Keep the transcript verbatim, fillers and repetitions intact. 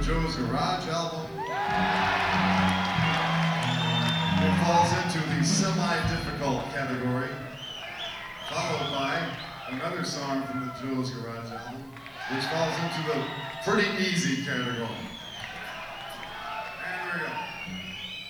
the Joe's Garage album. It falls into the semi-difficult category, followed by another song from the Joe's Garage album, which falls into the pretty easy category.